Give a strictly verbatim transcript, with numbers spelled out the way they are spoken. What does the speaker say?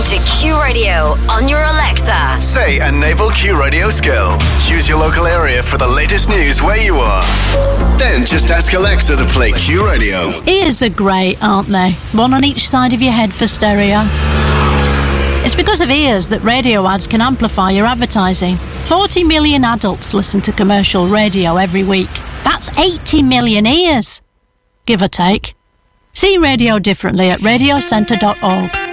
to Q Radio on your Alexa. Say Enable Q Radio skill. Choose your local area for the latest news where you are. Then just ask Alexa to play Q Radio. Ears are great, aren't they? One on each side of your head for stereo. It's because of ears that radio ads can amplify your advertising. forty million adults listen to commercial radio every week. That's eighty million ears, give or take. See radio differently at radio centre dot org.